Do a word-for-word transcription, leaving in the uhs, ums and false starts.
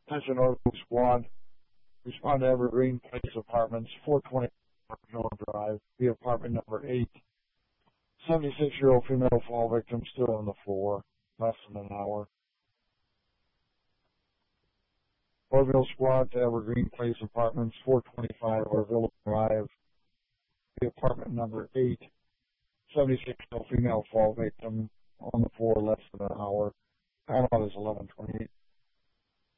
Attention Orville Squad. Respond to Evergreen Place Apartments, four twenty Hill Drive, the apartment number eight. seventy-six-year-old female fall victim still on the floor, less than an hour. Orville Squad to Evergreen Place Apartments, four twenty-five Orville Drive, the apartment number eight. seventy-six-year-old female fall victim on the floor, less than an hour. Time out is eleven twenty-eight.